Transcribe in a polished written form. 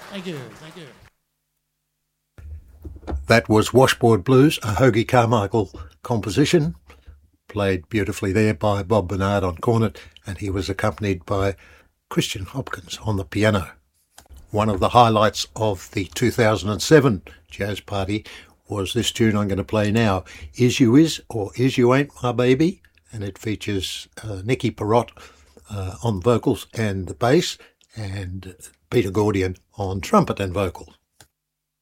Thank you, thank you. That was Washboard Blues, a Hoagie Carmichael composition, played beautifully there by Bob Bernard on cornet, and he was accompanied by Christian Hopkins on the piano. One of the highlights of the 2007 Jazz Party was this tune I'm going to play now, Is You Is or Is You Ain't My Baby, and it features Nicky Perrott on vocals and the bass, and Peter Gordian on trumpet and vocals.